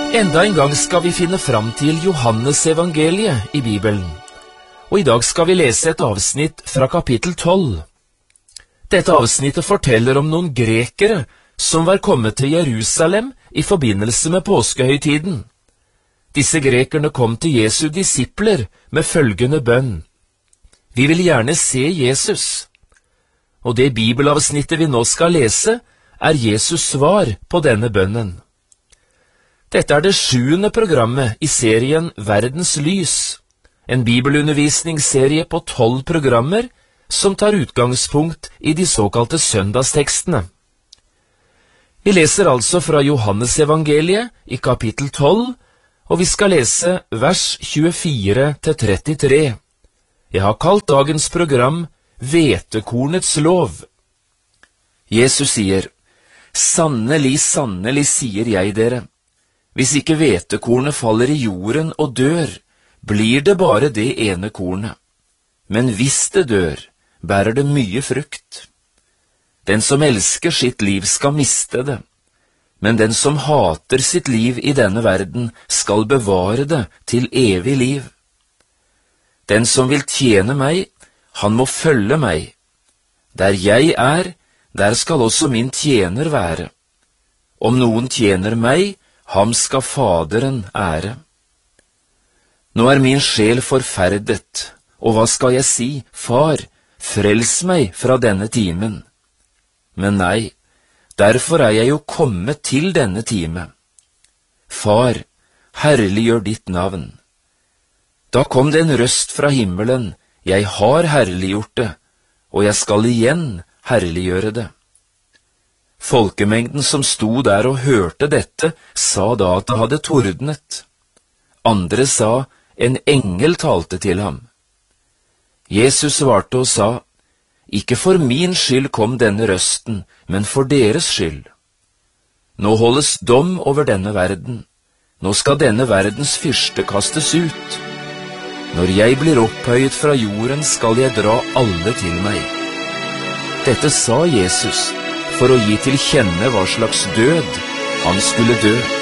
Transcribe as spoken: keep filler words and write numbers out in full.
Enda en gang skal vi finne fram til Johannes evangeliet i Bibelen, og i dag skal vi lese et avsnitt fra kapittel tolv. Dette avsnittet forteller om noen grekere som var kommet til Jerusalem i forbindelse med påskehøytiden. Disse grekerne kom til Jesu disipler med følgende bønn: Vi vil gjerne se Jesus. Og det bibelavsnittet vi nå skal lese, er Jesus svar på denne bønnen. Dette er det sjuende programmet i serien Verdens lys, en bibelundervisningsserie på tolv programmer som tar utgangspunkt i de såkalte søndagstekstene. Vi leser altså fra Johannes evangeliet i kapittel tolv, og vi skal lese vers tjuefire til trettitre. Jeg har kalt dagens program Hvetekornets lov. Jesus sier: Sannelig, sannelig sier jeg dere, hvis ikke hvetekornet faller i jorden og dør, blir det bare det ene kornet. Men hvis det dør, bærer det mye frukt. Den som elsker sitt liv skal miste det, men den som hater sitt liv i denne verden skal bevare det til evig liv. Den som vil tjene meg, han må følge meg. Der jeg er, der skal også min tjener være. Om noen tjener meg, ham skal Faderen ære. Nå er min sjel forferdet, og hva skal jeg si? Far, frels meg fra denne timen. Men nei, derfor er jeg jo kommet til denne time. Far, herliggjør ditt navn. Da kom det en røst fra himmelen: Jeg har herliggjort det, og jeg skal igjen herliggjøre det. Folkemengden som sto der og hørte dette, sa da at det hadde tordnet. Andre sa: En engel talte til ham. Jesus svarte og sa: Ikke for min skyld kom denne røsten, men for deres skyld. Nå holdes dom over denne verden. Nå skal denne verdens fyrste kastes ut. Når jeg blir opphøyet fra jorden, skal jeg dra alle til meg. Dette sa Jesus for å gi til kjenne hva slags død han skulle dø.